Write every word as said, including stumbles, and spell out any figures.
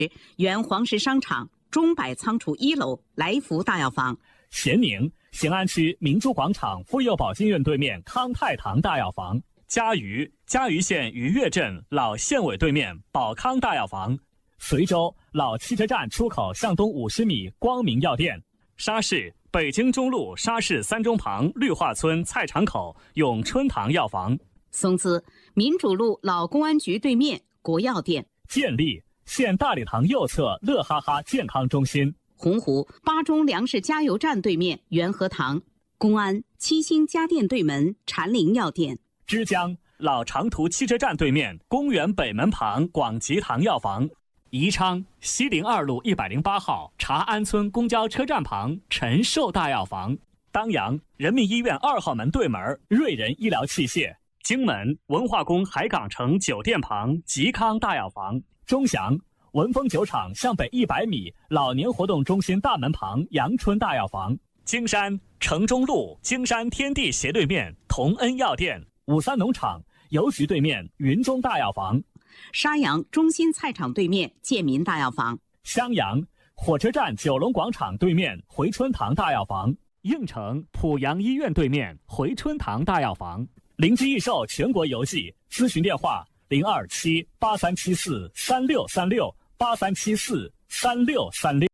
原黄石商场中百仓储一楼来福大药房。 咸宁咸安区明珠广场妇幼保健院对面康泰堂大药房。嘉鱼嘉鱼县鱼跃镇老县委对面宝康大药房。随州老汽车站出口向东五十米光明药店。沙市北京中路沙市三中旁绿化村菜场口永春堂药房。 松滋民主路老公安局对面国药店。 建立县大礼堂右侧乐哈哈健康中心。 洪湖巴中粮食加油站对面元和堂。公安七星家电对门禅林药店。 枝江老长途汽车站对面公园北门旁广吉堂药房。宜昌西陵二路一百零八号茶安村公交车站旁陈寿大药房。当阳人民医院二号门对门瑞仁医疗器械。荆门文化宫海港城酒店旁吉康大药房。钟祥文峰酒厂向北一百米老年活动中心大门旁阳春大药房。京山城中路京山天地斜对面同恩药店。五三农场邮局对面云中大药房。 沙阳中心菜场对面建民大药房。 襄阳火车站九龙广场对面回春堂大药房。应城濮阳医院对面回春堂大药房。灵机益寿全国邮寄咨询电话零二七八三七四三六三六八三七四三六三六。